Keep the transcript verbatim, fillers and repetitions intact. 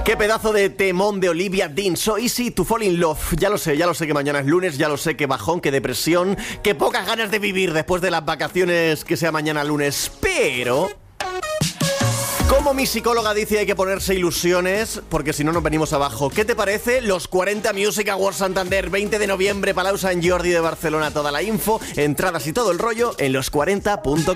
Qué pedazo de temón de Olivia Dean. So Easy to Fall in Love. Ya lo sé, ya lo sé que mañana es lunes, ya lo sé que bajón, que depresión, que pocas ganas de vivir después de las vacaciones que sea mañana lunes. Pero... como mi psicóloga dice, hay que ponerse ilusiones, porque si no nos venimos abajo. ¿Qué te parece? Los cuarenta Music Awards Santander, veinte de noviembre, Palau Sant Jordi de Barcelona. Toda la info, entradas y todo el rollo en los cuarenta punto com.